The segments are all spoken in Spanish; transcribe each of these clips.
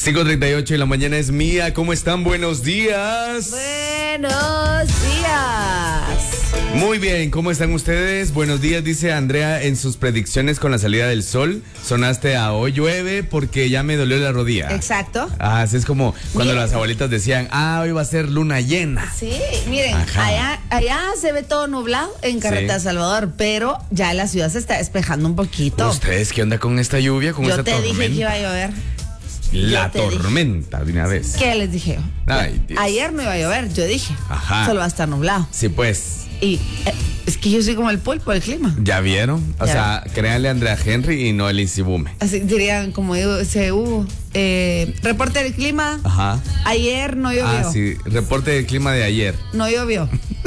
5:38 de la mañana es mía. ¿Cómo están? Buenos días. Buenos días. Muy bien, ¿cómo están ustedes? Buenos días, dice Andrea en sus predicciones con la salida del sol. Sonaste a hoy llueve porque ya me dolió la rodilla. Exacto. Así es como cuando Miren. las abuelitas decían, hoy va a ser luna llena. Sí, miren, Ajá. allá se ve todo nublado en Carretera Sí. Salvador, pero ya la ciudad se está despejando un poquito. ¿Ustedes qué onda con esta lluvia, con Yo esta te tormenta? dije que iba a llover. La yo te dije. tormenta de una vez. ¿Qué les dije? Ay, Dios. Ayer no iba a llover, yo dije. Ajá. Solo va a estar nublado. Sí, pues. Y es que yo soy como el pulpo del clima. ¿Ya vieron? O Ya. sea, créanle a Andrea Henry y no el Isibume. Así dirían, como digo, reporte del clima. Ajá. Ayer no llovió. Ah, sí. Reporte del clima de ayer. No llovió.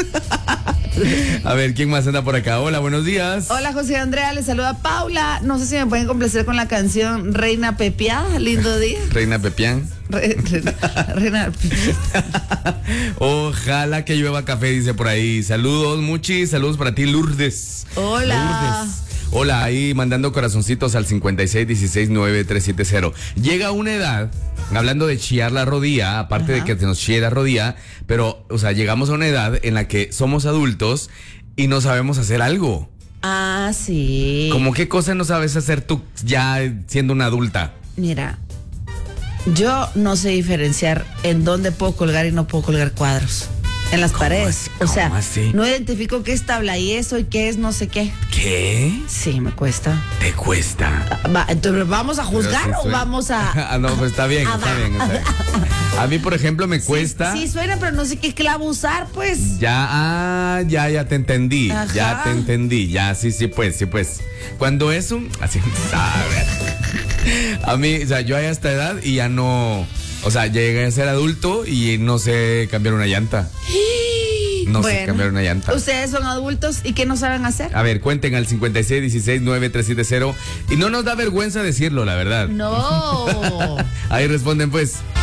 A ver, ¿quién más anda por acá? Hola, buenos días. Hola, José Andrea, le saluda Paula. No sé si me pueden complacer con la canción Reina Pepiada, lindo día. Reina Pepián. Reina Pepiada. Ojalá que llueva café, dice por ahí. Saludos, Muchi. Saludos para ti, Lourdes. Hola. Lourdes. Hola, ahí mandando corazoncitos al 56169370. Llega una edad, hablando de chillar la rodilla, aparte de que se nos chille la rodilla, pero, o sea, llegamos a una edad en la que somos adultos y no sabemos hacer algo. Ah, sí. ¿Cómo qué cosa no sabes hacer tú ya siendo una adulta? Mira, yo no sé diferenciar en dónde puedo colgar y no puedo colgar cuadros. En las paredes. así? O sea, ¿Cómo así? no identifico qué es tabla y eso y qué es no sé qué. ¿Qué? Sí, me cuesta. ¿Te cuesta? Entonces, ¿vamos a juzgar Pero sí o suena. vamos a...? Ah, no, pues está bien, está bien, está bien. A mí, por ejemplo, me cuesta. Sí, suena, pero no sé qué clavo usar, pues. Ya te entendí. Ajá. Ya te entendí. Ya, sí, pues. Cuando es un. Así, a ver. A mí, o sea, yo a esta edad y ya no. O sea, llegué a ser adulto y no sé cambiar una llanta. No sé cambiar una llanta. Ustedes son adultos y ¿qué no saben hacer? A ver, cuenten al 56169370. Y no nos da vergüenza decirlo, la verdad. No. Ahí responden, pues.